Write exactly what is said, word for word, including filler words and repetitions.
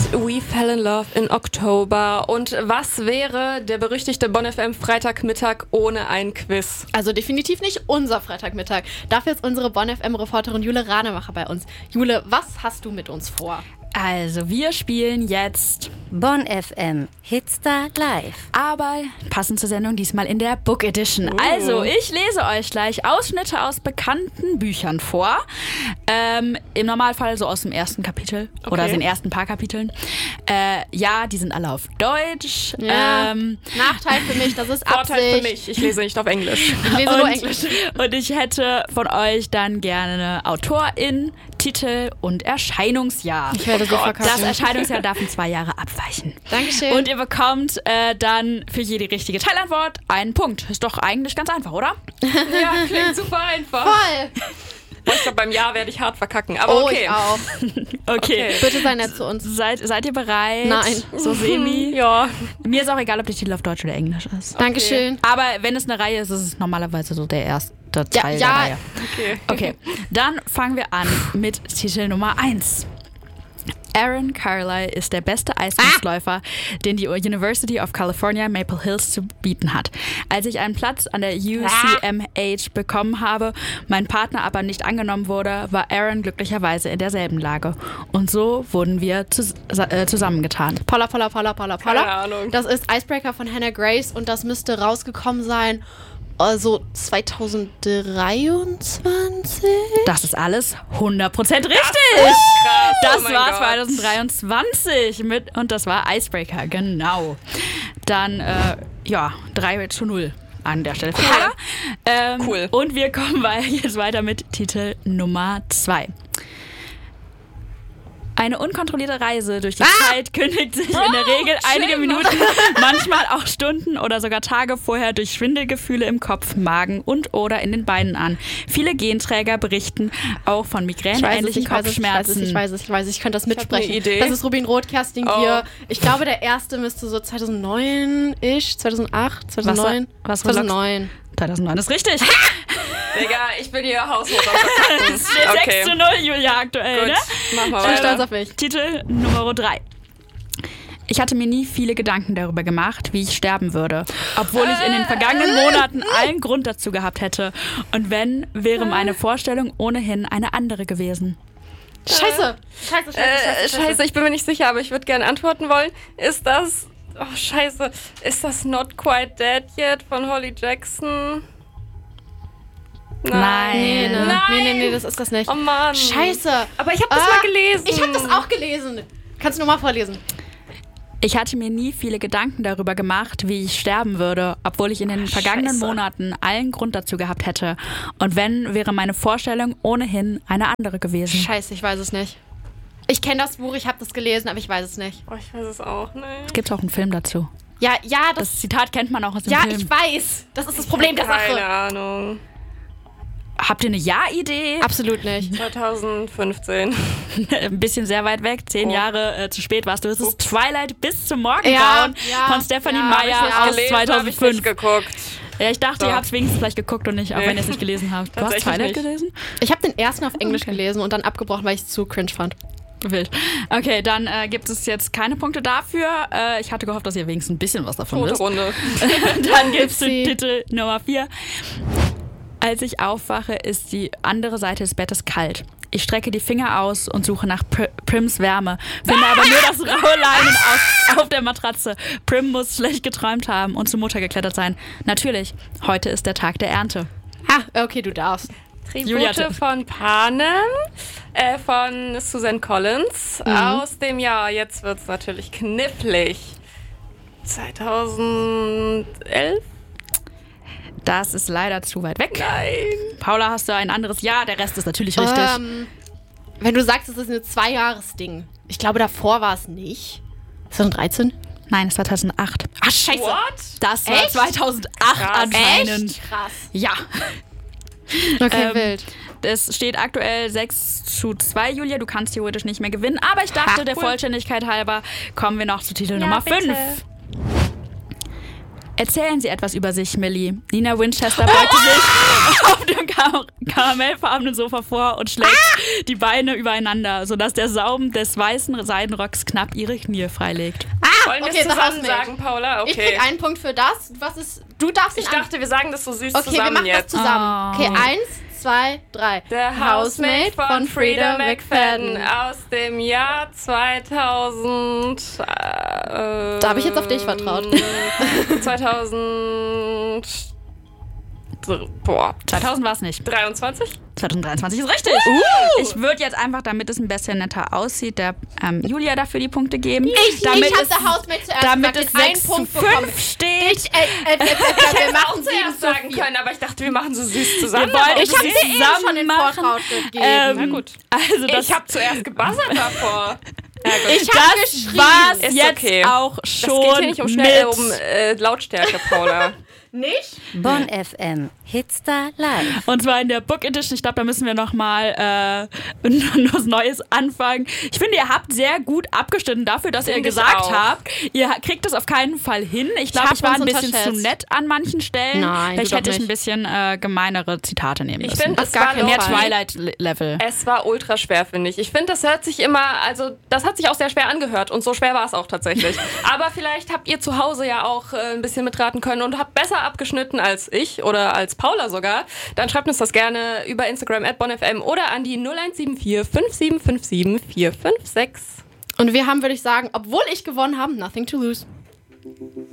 We Fell in Love in Oktober. Und was wäre der berüchtigte Bonn F M Freitagmittag ohne ein Quiz? Also definitiv nicht unser Freitagmittag. Dafür ist unsere Bonn F M-Reporterin Jule Rademacher bei uns. Jule, was hast du mit uns vor? Also, wir spielen jetzt Bonn F M Hitstar Live. Aber passend zur Sendung diesmal in der Book Edition. Uh. Also, ich lese euch gleich Ausschnitte aus bekannten Büchern vor. Ähm, im Normalfall so aus dem ersten Kapitel okay. oder den ersten paar Kapiteln. Äh, ja, die sind alle auf Deutsch. Ja. Ähm, Nachteil für mich, das ist Vorteil Absicht. für mich, ich lese nicht auf Englisch. Ich lese und, nur Englisch. Und ich hätte von euch dann gerne Autorin, Titel und Erscheinungsjahr. Ich werde so verkacken. Das Erscheinungsjahr darf in zwei Jahre abweichen. Dankeschön. Und ihr bekommt äh, dann für jede richtige Teilantwort einen Punkt. Ist doch eigentlich ganz einfach, oder? Ja, klingt super einfach. Voll. Ich glaube, beim Jahr werde ich hart verkacken. Aber oh, okay. Ich auch. Okay. okay. Bitte sei nett zu uns. Seid, seid ihr bereit? Nein. So semi? Ja. Mir ist auch egal, ob der Titel auf Deutsch oder Englisch ist. Okay. Dankeschön. Aber wenn es eine Reihe ist, ist es normalerweise so der erste Teil ja, der ja. Reihe. Okay. Okay. Dann fangen wir an mit Titel Nummer eins. Aaron Carlyle ist der beste Eiskunstläufer, ah. den die University of California Maple Hills zu bieten hat. Als ich einen Platz an der U C M H bekommen habe, mein Partner aber nicht angenommen wurde, war Aaron glücklicherweise in derselben Lage. Und so wurden wir zus- äh, zusammengetan. Paula, Paula, Paula, Paula, Paula. Keine Ahnung. Das ist Icebreaker von Hannah Grace und das müsste rausgekommen sein, also zwanzig dreiundzwanzig. Das ist alles hundert Prozent richtig. Das, krass. das oh war Gott. zwanzig dreiundzwanzig mit, und das war Icebreaker, genau. Dann, äh, ja, drei zu null an der Stelle. Cool. Ähm, cool. Und wir kommen jetzt weiter mit Titel Nummer zwei. Eine unkontrollierte Reise durch die ah! Zeit kündigt sich Bro, in der Regel einige schlimm. Minuten, manchmal auch Stunden oder sogar Tage vorher durch Schwindelgefühle im Kopf, Magen und oder in den Beinen an. Viele Genträger berichten auch von migränenähnlichen Kopfschmerzen. Ich weiß es, ich weiß es, ich könnte das mitsprechen. Ich hab eine Idee. Das ist Rubin Roth, Kerstin Oh. Gier. Ich glaube, der erste müsste so zweitausendneun-ish, zweitausendacht, zweitausendneun. Was, was zweitausendneun. zweitausendneun ist richtig. Digga, ich bin hier haushoch am Verkacken. Es steht Okay. sechs zu null, Julia, aktuell. Gut, Ne? mach mal Ich bin stolz weiter. auf mich. Titel Nummer drei. Ich hatte mir nie viele Gedanken darüber gemacht, wie ich sterben würde, obwohl ich in den vergangenen Monaten allen Grund dazu gehabt hätte. Und wenn, wäre meine Vorstellung ohnehin eine andere gewesen. Scheiße. Scheiße, scheiße, Äh, scheiße, scheiße, ich bin mir nicht sicher, aber ich würde gerne antworten wollen. Ist das... Oh, scheiße. Ist das Not Quite Dead Yet von Holly Jackson? Nein. Nee, ne? Nein. nee, nee, nee, das ist das nicht. Oh Mann. Scheiße. Aber ich habe das Ah, mal gelesen. Ich habe das auch gelesen. Kannst du nochmal vorlesen? Ich hatte mir nie viele Gedanken darüber gemacht, wie ich sterben würde, obwohl ich in den vergangenen Scheiße. Monaten allen Grund dazu gehabt hätte. Und wenn, wäre meine Vorstellung ohnehin eine andere gewesen. Scheiße, ich weiß es nicht. Ich kenne das Buch, ich habe das gelesen, aber ich weiß es nicht. Oh, ich weiß es auch nicht. Es gibt auch einen Film dazu. Ja, ja, das, Das Zitat kennt man auch aus dem ja, Film. ich weiß. Das ist das Problem der Keine Sache. Ahnung. Habt ihr eine Ja-Idee? Absolut nicht. zwanzig fünfzehn. Ein bisschen sehr weit weg, zehn Oh. Jahre äh, zu spät warst du. Es ist Ups. Twilight bis zum Morgengrauen Ja, ja, von Stephanie ja, Meyer hab ich aus Gelesen habe ich zweitausendfünf. nicht geguckt. Ja, ich dachte, So. ihr habt es wenigstens vielleicht geguckt und nicht, auch Nee. wenn ihr es nicht gelesen habt. Du hast Tatsächlich Twilight nicht. gelesen? Ich habe den ersten auf Englisch Okay. gelesen und dann abgebrochen, weil ich es zu cringe fand. Wild. Okay, dann äh, gibt es jetzt keine Punkte dafür. Äh, ich hatte gehofft, dass ihr wenigstens ein bisschen was davon Tote wisst. Runde. Dann gibt es Upsi. den Titel Nummer vier. Als ich aufwache, ist die andere Seite des Bettes kalt. Ich strecke die Finger aus und suche nach Pr- Prims Wärme, finde aber nur das raue Leinen auf, auf der Matratze. Prim muss schlecht geträumt haben und zur Mutter geklettert sein. Natürlich, heute ist der Tag der Ernte. Ha, okay, du darfst. Julia, Tribute tipp. von Panem äh, von Susan Collins Mhm. aus dem Jahr. Jetzt wird's natürlich knifflig. zweitausendelf? Das ist leider zu weit weg. Nein. Paula, hast du ein anderes Ja? Der Rest ist natürlich richtig. Ähm, wenn du sagst, es ist ein Zwei-Jahres-Ding. Ich glaube, davor war es nicht. zweitausenddreizehn? Nein, es war zweitausendacht. Ach, scheiße. What? Das war Echt? zweitausendacht Krass. anscheinend. Echt? Krass. Ja. Okay, Ähm, wild. Es steht aktuell sechs zu zwei, Julia. Du kannst theoretisch nicht mehr gewinnen. Aber ich dachte, Ha, der cool. Vollständigkeit halber kommen wir noch zu Titel Ja, Nummer bitte. fünf. Erzählen Sie etwas über sich, Millie. Nina Winchester beugte sich auf dem kar- karamellfarbenen Sofa vor und schlägt ah! die Beine übereinander, sodass der Saum des weißen Seidenrocks knapp ihre Knie freilegt. Ah, wollen wir okay, es zusammen sagen, Paula? Okay. Ich krieg einen Punkt für das. Was ist? Du darfst Ich dachte, wir sagen das so süß okay, zusammen wir machen jetzt. das zusammen. Oh. Okay, eins, zwei, drei. Der Housemate von Frida McFadden aus dem Jahr zweitausend. Äh, Da habe ich jetzt auf dich vertraut. zweitausend. Boah. zweitausend war es nicht. dreiundzwanzig? zwanzig dreiundzwanzig ist richtig. Uh. Ich würde jetzt einfach, damit es ein bisschen netter aussieht, der ähm, Julia dafür die Punkte geben. Ich, damit ich habe es, der Housemate zuerst damit gesagt, es den einen sechs Punkt zu fünf bekommen. steht. Ich, äh, äh, äh, äh, wir machen sieben Zuerst zu sagen vier. können, aber ich dachte, wir machen so süß zusammen. Wir wollen- aber ich Ich habe Sie dir eben zusammen schon den machen. Vortrag gegeben. Ähm, Na gut. Also das, Ich habe zuerst gebuzzert davor. Ja, gut. Ich hab das geschrieben. war's Ist jetzt okay. auch Das schon geht hier nicht um, schnell, mit. um äh, Lautstärke, Paula. Nicht? Bonn F M. Hitstar Live. Und zwar in der Book Edition. Ich glaube, da müssen wir nochmal äh, noch was Neues anfangen. Ich finde, ihr habt sehr gut abgeschnitten dafür, dass ihr Finde ich gesagt auch. habt, ihr kriegt es auf keinen Fall hin. Ich glaube, hab ich war ein uns bisschen zu unterschätzt. nett an manchen Stellen. Nein, Vielleicht du hätte doch ich ein nicht. bisschen äh, gemeinere Zitate nehmen Ich müssen. finde, Auf es gar war keinen Mehr Fall. Twilight-Level. Es war ultra schwer, finde ich. Ich finde, das hört sich immer, also das hat sich auch sehr schwer angehört und so schwer war es auch tatsächlich. Aber vielleicht habt ihr zu Hause ja auch äh, ein bisschen mitraten können und habt besser abgeschnitten als ich oder als Paula sogar. Dann schreibt uns das gerne über Instagram at bonfm oder an die null eins sieben vier fünf sieben fünf sieben vier fünf sechs. Und wir haben, würde ich sagen, obwohl ich gewonnen habe, nothing to lose.